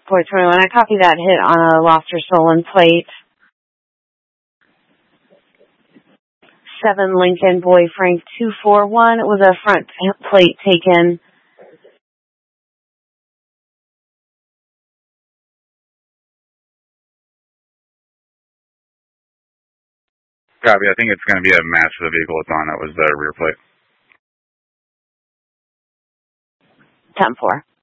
Boy 21, I copy that hit on a lost or stolen plate. 7 Lincoln Boy Frank 241 was a front plate taken. Copy. I think it's going to be a match for the vehicle it's on. That was the rear plate. 10-4.